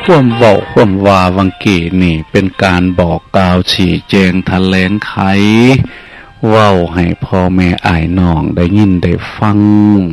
ความเว้าความว่าวังกี้นี่เป็นการบอกกล่าวชี้แจงแถลงไขเว้าให้พ่อแม่อ้ายน้องได้ยินได้ฟัง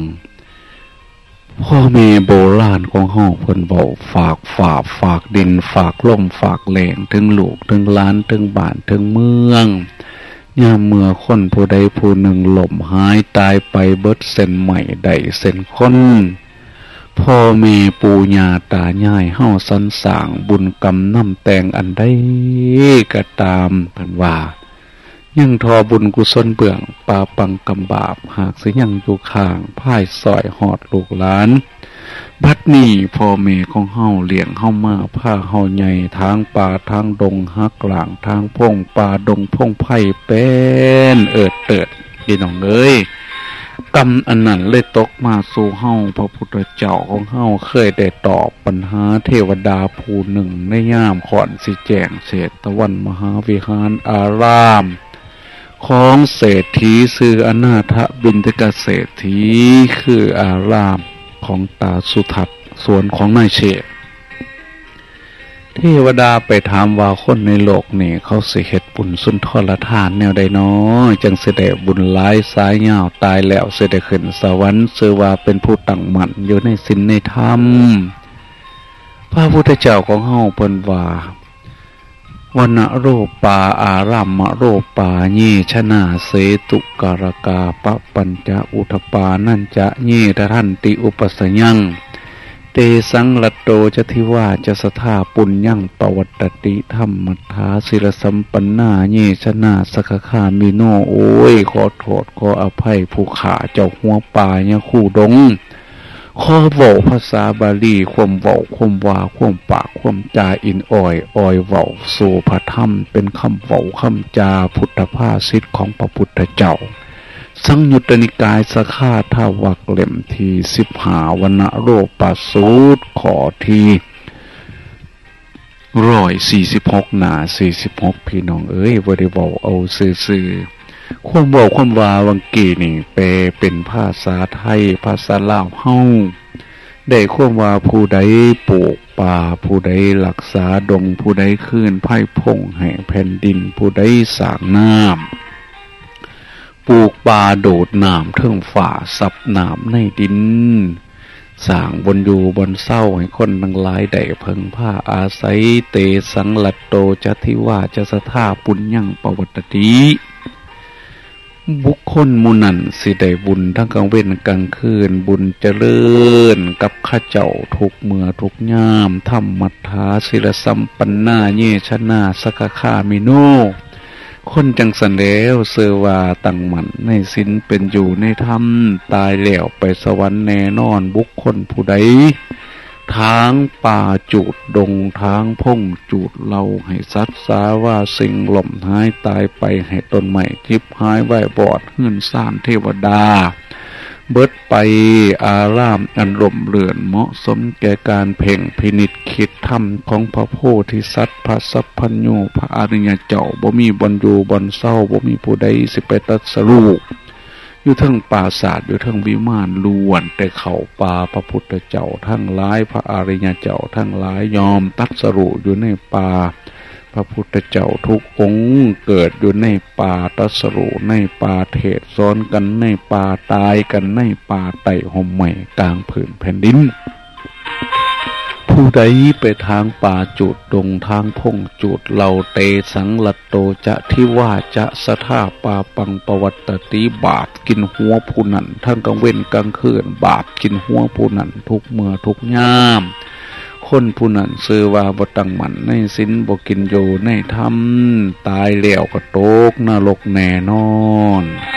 พ่อแม่โบราณของเฮาเพิ่นเว้าฝากฟ้าฝากดินฝากลมฝากแหล่งถึงลูกถึงหลานถึงบ้านถึงเมืองยามเมื่อคนผู้ใดผู้หนึ่งล้มหายตายไปเบิดเส้นใหม่ได้เส้นคนพ่อแม่ปู่ย่าตายายเฮาสรรสร้างบุญกรรมนำแต่งอันใดก็ตามเพิ่นว่ายังทอบุญกุศลเบื้องปาปังกำบาปหากสิยังอยู่ข้างพ่ายซอยหอดลูกหลานบัดนี้พ่อแม่ของเฮาเลี้ยงเฮามาพาเฮาใหญ่ทางป่าทางดงฮักหลางทางพงป่าดงพงไผ่เป็นเอิดเติดพี่น้องเอ้ยกรรมอันนั้นเลยตกมาสู่เฮาพระพุทธเจ้าของเฮาเคยได้ตอบปัญหาเทวดาผู้หนึ่งในยามขอนสิแจ้งเศรษฐวันมหาวิหารอารามของเศรษฐีชื่ออนาถบิณฑกเศรษฐีคืออารามของตาสุทัศน์สวนของนายเชษเทวดาไปถามว่าคนในโลกนี่เขาสิเฮ็ดบุญสุนทรทานแนวใดน้อจังสิได้บุญหลายสายยาวตายแล้วสิได้ขึ้นสวรรค์ชื่อว่าเป็นผู้ตั้งมั่นอยู่ในศีลในธรรมพระพุทธเจ้าของเฮาเพิ่นว่าวนโรปาอารามโรปาเยชนาเสตุการกาปะปัญจอุทปานัญจะเยททันติอุปสยังเตสังลัตโตจะทิวาจะสถาปุญญังปวัตติธรรมัทธาศิรสัมปันนาเยชนาสกขามิโนโอ้ยขอโทษขออภัยผู้ขาเจ้าหัวป่าเนี่ยคู่ดงขอเว้าภาษาบาลีความเว้าความว่าความปากความจาอินอ้อยเว้าสู่พระธรรมเป็นคำเว้าคำจาพุทธภาษิตของพระพุทธเจ้าสังยุตตนิกายสฆาทาวักเล่มที่15วนโรปสูตรขอที่146หน้า46พี่น้องเอ้ยบ่ได้เว้าเอาซื่อๆความเว้าความว่าวังกี้นี่แปลเป็นภาษาไทยภาษาลาวเฮาได้ความว่าผู้ใดปลูกป่าผู้ใดรักษาดงผู้ใดคืนไผ่พงให้แผ่นดินผู้ใดสร้างน้ำปลูกป่าโดดน้ำเทิงฝ่าซับน้ำในดินสร้างบนอยู่บนเศร้าให้คนทั้งหลายได้เพิ่งผ้าอาศัยเตสังลัตโตจะทิวาจะสถาปุญญังปวัตติบุคคลหมู่นั้นสิได้บุญทั้งกลางเว้นกลางคืนบุญเจริญกับข้าเจ้าทุกเมื่อทุกยามธรรมัทธาศิรสัมปันนาเยชนาสกขามิโนคนจังสันแล้วเสว่าตั้งมั่นในศีลเป็นอยู่ในธรรมตายแล้วไปสวรรค์แน่นอนบุคคลผู้ใดทางป่าจูดดงทางพงจูดเราให้สัตว์สาว่าสิ่งหล่มหายตายไปให้ต้นใหม่ทิพหายไหวบอดเฮือนซ่านเทวดาเบิดไปอารามอันร่มเรือนเหมาะสมแก่การเพ่งพินิจคิดธรรมของพระโพธิสัตว์พระสัพพัญญูพระอริยเจ้าบ่มีบ่อนอยู่บ่อนเศร้าบ่มีผู้ใดสิไปตรัสรู้อยู่ทั้งปราสาทอยู่ทั้งวิมานล้วนแต่เขาป่าพระพุทธเจ้าทั้งหลายพระอริยเจ้าทั้งหลายยอมตรัสรู้อยู่ในป่าพระพุทธเจ้าทุกองค์เกิดอยู่ในป่าตรัสรู้ในป่าเทศสอนกันในป่าตายกันในป่าไต่ห่มใหม่กลางผืนแผ่นดินผู้ใดไปทางป่าจุดดงทางพงจุดเหล่าเตสังลัตโตจะทิวาจะสถาปาปังปวัตติบาปกินหัวผู้นั้นทั้งกลางเว้นกลางคืนบาปกินหัวผู้นั้นทุกเมื่อทุกยามคนผู้นั้นชื่อว่าบ่ตั้งมั่นในศีลบ่กินอยู่ในธรรมตายแล้วก็ตกนรกแน่นอน